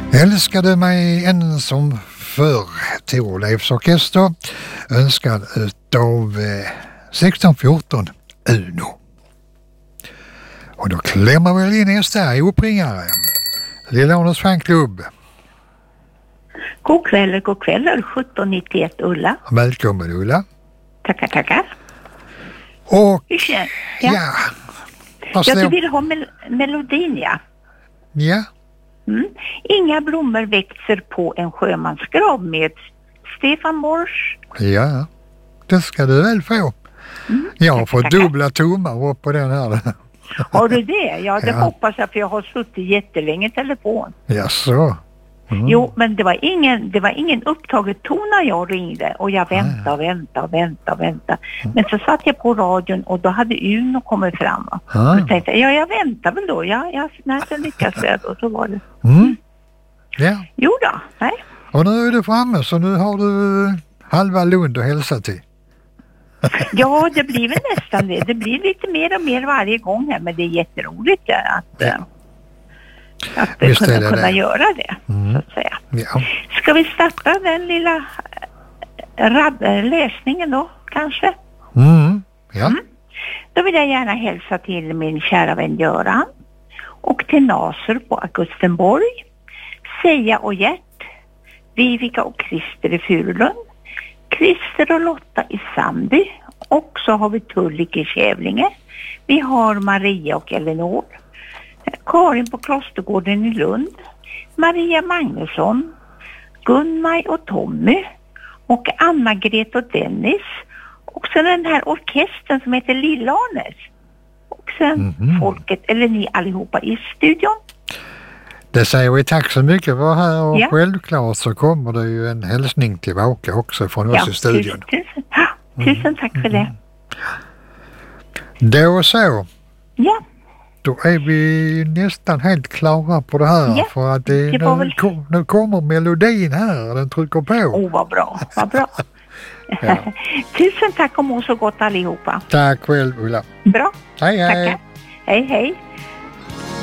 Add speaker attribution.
Speaker 1: Älskade mig än som förr, Thorleifs orkester, önskad utav 1614 Uno. Och då klämmer väl in nästa uppringare, Lilla Arnes fanklubb.
Speaker 2: God kväll, 1791 Ulla.
Speaker 1: Välkommen Ulla.
Speaker 2: Tackar.
Speaker 1: Och
Speaker 2: ja. Du vill ha melodin, ja.
Speaker 1: Ja.
Speaker 2: Inga blommor växer på en sjömansgrav med Stefan Mors.
Speaker 1: Ja, det ska du väl få. Jag har fått dubbla tummar upp på den här.
Speaker 2: Har du det? Ja, det hoppas jag, för jag har suttit jättelänge i telefon.
Speaker 1: Jaså?
Speaker 2: Jo, men det var ingen upptaget ton när jag ringde, och jag väntade. Men så satt jag på radion och då hade Uno kommit fram. Så tänkte jag väntar väl då. När jag lyckas det, och så var det.
Speaker 1: Ja.
Speaker 2: Jo då, nej.
Speaker 1: Och nu är du framme, så nu har du halva Lund att hälsa till.
Speaker 2: Ja, det blir väl nästan det. Det blir lite mer och mer varje gång här, men det är jätteroligt att kunna göra det, så att säga.
Speaker 1: Ja.
Speaker 2: Ska vi starta den lilla läsningen då, kanske?
Speaker 1: Ja.
Speaker 2: Då vill jag gärna hälsa till min kära vän Göran och till Naser på Augustenborg, Seja och Gert, Vivica och Christer i Furulund, Christer och Lotta i Sandby, och så har vi Tullik i Kävlinge. Vi har Maria och Elinor, Karin på Klostergården i Lund, Maria Magnusson, Gunmaj och Tommy och Anna-Gret och Dennis, och sen den här orkestern som heter Lilla-Arnes, och sen folket, eller ni allihopa i studion.
Speaker 1: Det säger vi tack så mycket för här, och självklart så kommer det ju en hälsning tillbaka också från oss i studion.
Speaker 2: Tusen tack för det.
Speaker 1: Då så.
Speaker 2: Ja.
Speaker 1: Då är vi nästan helt klara på det här, för att nu kommer melodin här, den trycker på.
Speaker 2: Vad bra. Ja. Tusen tack och må så gott allihopa.
Speaker 1: Tack själv Ulla.
Speaker 2: Bra.
Speaker 1: Hej.
Speaker 2: Tackar. Hej.